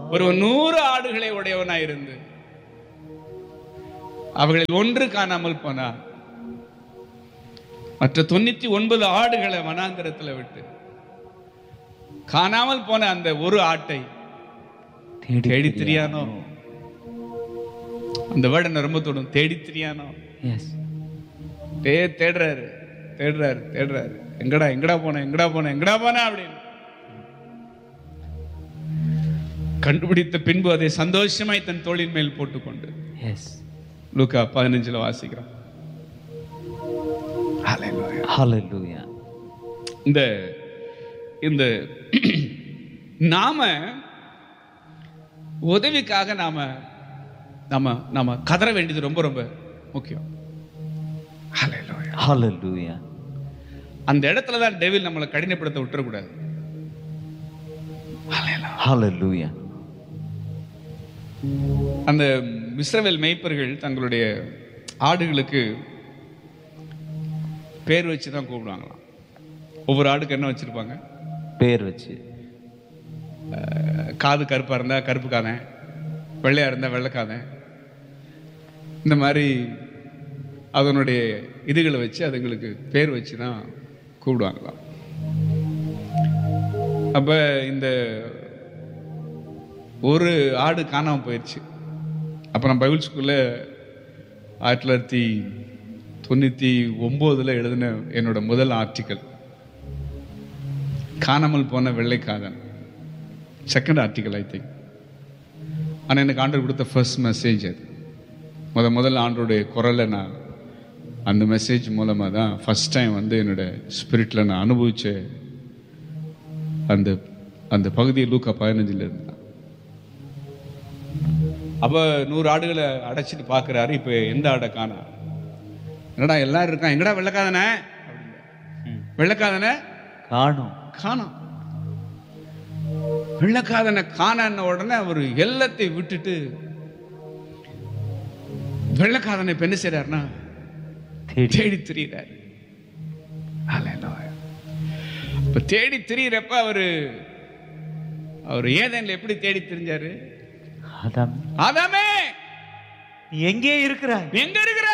ஒரு 100 ஆடுகளை உடையவனாயிருந்து அவர்களில் ஒன்று காணாமல் போனார். மற்ற 99 ஆடுகளை வனாந்தரத்தில் விட்டு காணாமல் போன அந்த ஒரு ஆட்டை தேடி திரியானோ. அந்த வேர்டு என்ன ரொம்ப தொடும். தேடி திரியானோ. தேடுறாரு தேடுறாரு தேடுறாரு. எங்கடா எங்கடா போன எங்கடா போன எங்கடா போன அப்படின்னு கண்டுபிடித்த பின்பு அதை சந்தோஷமாய் தன் தோளின் மேல் போட்டுக்கொண்டு லூக்கா 15 வாசிக்கிறோம். இந்த இந்த நாம உதவிக்காக நாம நாம நாம கதற வேண்டியது ரொம்ப ரொம்ப முக்கியம். அந்த இடத்துல தான் டெவில் நம்மளை கடினப்படுத்த விட்டுறக்கூடாது. அந்த இஸ்ரவேல் மேய்ப்பர்கள் தங்களுடைய ஆடுகளுக்கு பேர் வச்சு தான் கூப்பிடுவாங்களாம். ஒவ்வொரு ஆடுக்கு என்ன வச்சிருப்பாங்க? பேர் வச்சு. காது கருப்பா இருந்தா கருப்பு காதன், வெள்ளையா இருந்தா வெள்ளைக்காதன், இந்த மாதிரி அதனுடைய இதுகளை வச்சு அதுங்களுக்கு பேர் வச்சு தான் கூப்பிடுவாங்களாம். அப்ப இந்த ஒரு ஆடு காணாமல் போயிடுச்சு. அப்போ நான் பைபிள் ஸ்கூலில் 1999 எழுதின என்னோட முதல் ஆர்டிக்கல் காணாமல் போன வெள்ளைக்காதன், செகண்ட் ஆர்டிக்கல் ஐ திங்க். ஆனால் எனக்கு ஆண்டவர் கொடுத்த ஃபர்ஸ்ட் மெசேஜ் அது. முதல்ல ஆண்டோடைய குரலை நான் அந்த மெசேஜ் மூலமாக தான் ஃபர்ஸ்ட் டைம் என்னோட ஸ்பிரிட்டில் நான் அனுபவிச்ச அந்த அந்த பகுதியை லூக்கா 15 இருந்தான். அப்போ 100 ஆடுகளை அடைச்சிட்டு பார்க்குறாரு. இப்போ எந்த ஆடை காணா? என்னடா எல்லாரும் இருக்கான், எங்கடா வெள்ளைக்காதன வெள்ளைக்காதன காணும் காணும். வெள்ளைக்காதனை காண உடனே அவர் எல்லாத்தையும் விட்டுட்டு வெள்ளைக்காதனை இப்ப என்ன செய்யறாருன்னா தேடி திரியிறாரு. இப்ப தேடி திரியிறப்ப அவரு ஏதேன்ல எப்படி தேடி திரிஞ்சாரு? ஆதாமே எங்கே இருக்கிறாய், எங்க இருக்கிற?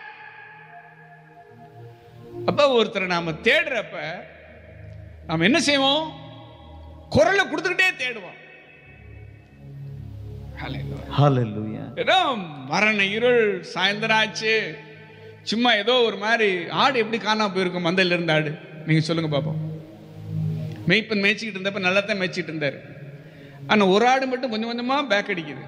அப்ப ஒருத்தரை நாம தேடுறப்ப நாம என்ன செய்வோம்? குரலை கொடுத்துக்கிட்டே தேடுவோம். ஏதோ மரண இருள் சாயந்தரம் ஆச்சு, சும்மா ஏதோ ஒரு மாதிரி ஆடு எப்படி காணாம போயிருக்கும் மந்தையில இருந்த ஆடு? நீங்க சொல்லுங்க பாப்போம். மேய்ப்பன் மேய்ச்சிக்கிட்டு இருந்தப்ப நல்லா தான் மேய்ச்சிட்டு இருந்தாரு. ஆனா ஒரு ஆடு மட்டும் கொஞ்சம் கொஞ்சமா பேக் அடிக்குது.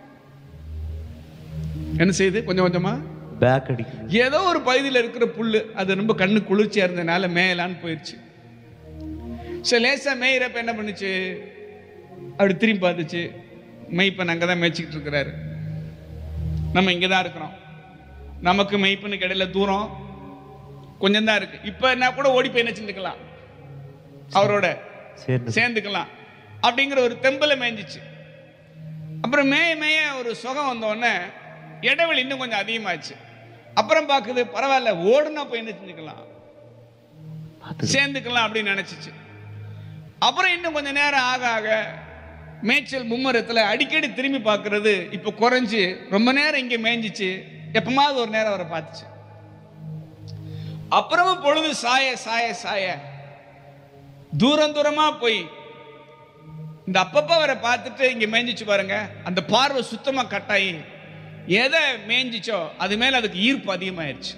என்ன செய்யுது? கொஞ்சம் கொஞ்சமா பேக் அடிக்குது. ஏதோ ஒரு பகுதியில் இருக்கிற புல்லு அது ரொம்ப கண்ணு குளிர்ச்சியா இருந்ததுனால மேயலான்னு போயிடுச்சு. சரி, லேசா மேயிறப்ப என்ன பண்ணுச்சு? அப்படி திரும்பி பார்த்துச்சு. மெய்ப்பன் அங்கதான் மேய்ச்சிக்கிட்டு இருக்கிறாரு, நம்ம இங்கதான் இருக்கிறோம். நமக்கு மெய்ப்பனுக்கு இடையில தூரம் கொஞ்சம் தான் இருக்கு. இப்ப என்ன கூட ஓடி போய் என்ன செஞ்சுக்கலாம், அவரோட சேர்ந்துக்கலாம் அப்படிங்கிற ஒரு தெம்பல மேய்ஞ்சிச்சு. அப்புறம் மேய மேய ஒரு சுகம் வந்த உடனே இடைவெளி இன்னும் கொஞ்சம் அதிகமாச்சு. அப்புறம் பாக்குது பரவாயில்ல, ஓடுனா போய் என்ன செஞ்சுக்கலாம், சேர்ந்துக்கலாம் அப்படின்னு நினைச்சிச்சு. அப்புறம் இன்னும் கொஞ்ச நேரம் ஆக ஆக மேய்ச்சல் மும்மரத்துல அடிக்கடி திரும்பி பார்க்கறது இப்ப குறைஞ்சு ரொம்ப நேரம் இங்க மேய்ஞ்சிச்சு. எப்பமாவது ஒரு நேரம் அவரை பார்த்துச்சு. அப்புறமும் பொழுது சாய சாய சாய தூரம் தூரமா போய் இந்த அப்பப்ப அவரை பார்த்துட்டு இங்க மேய்ஞ்சிச்சு பாருங்க. அந்த பார்வை சுத்தமா கட்டாயி எதை மேய்ஞ்சிச்சோ அது மேல அதுக்கு ஈர்ப்பு அதிகமாயிருச்சு.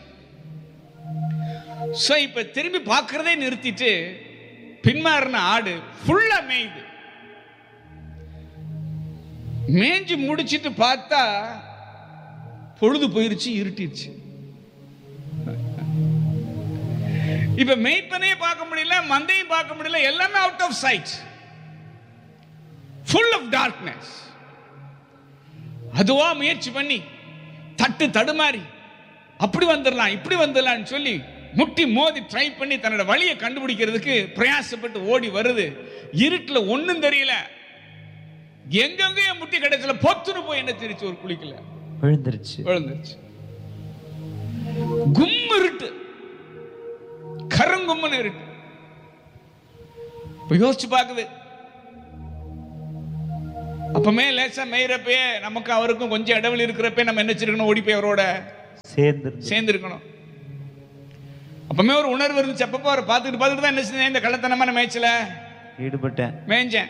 சோ இப்ப திரும்பி பார்க்கறதே நிறுத்திட்டு பின்மாறின ஆடு ஃபுல்லா மேய்து. மேய்ஞ்சி முடிச்சிட்டு பார்த்தா பொழுது போயிருச்சு, இருட்டிடுச்சு. இப்ப மேய்ப்பனையே பார்க்க முடியல, மந்தையும் பார்க்க முடியல, எல்லாமே out of side, full of darkness. அதுவா முயற்சி பண்ணி தட்டு தடுமாறி அப்படி வந்துடலாம் இப்படி வந்துடலாம்னு சொல்லி முட்டி மோதி ட்ரை பண்ணி தன்னோட வழியை கண்டுபிடிக்கிறதுக்கு பிரயாசப்பட்டு ஓடி வருது. இருட்டுல ஒண்ணும் தெரியல, எங்கெங்கேயும் முட்டி கடைசியில பொத்துன்னு போய் என்ன தெரிச்சு ஒரு குளிக்கல விழுந்துருச்சு. கும்மு இருட்டு, கருங்கும்முன்னு இருட்டு. இப்ப யோசிச்சு பாக்குது. அப்பமே லேசா மேயிறப்பே நமக்கு அவருக்கும் கொஞ்சம் இடைவெளி இருக்கிறப்ப நம்ம என்ன வச்சிருக்கணும்? ஓடி போய் அவரோட சேர்ந்துருக்கணும். அப்பமே ஒரு உணர்வு இருந்துச்சு. அப்பப்போ அவரை பார்த்துட்டு தான் என்ன செஞ்சேன்? இந்த கள்ளத்தனமான மேய்ச்சல ஈடுபட்டேன், மேய்ஞ்சேன்.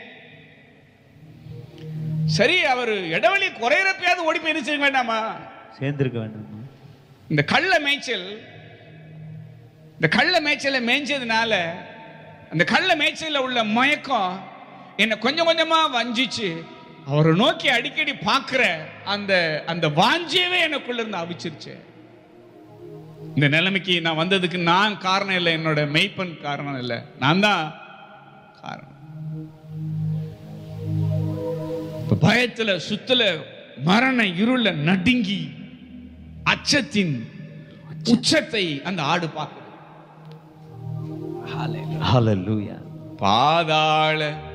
சரி, அவர் இடைவெளி குறையிறப்பயாவது ஓடி போய் இருக்க வேண்டாமா? சேர்ந்திருக்க வேண்டாமா? இந்த கள்ள மேய்ச்சலை மேய்ஞ்சதுனால அந்த கள்ள மேய்ச்சல உள்ள மயக்கம் என்ன கொஞ்சம் கொஞ்சமா வஞ்சிச்சு அவரை நோக்கி அடிக்கடி பார்க்கிற அந்த வாஞ்சியவே எனக்குள்ள இருந்து அவிச்சிருச்சு. இந்த நிலைமைக்கு நான் வந்ததுக்கு நான் காரணம் இல்லை, என்னோட மெய்ப்பன் காரணம் இல்லை, நான் தான் காரணம். பயத்துல சுத்துல மரண இருள நடுங்கி அச்சத்தின் உச்சத்தை அந்த ஆடு பார்க்குது. ஹல்லேலூயா. பாதாள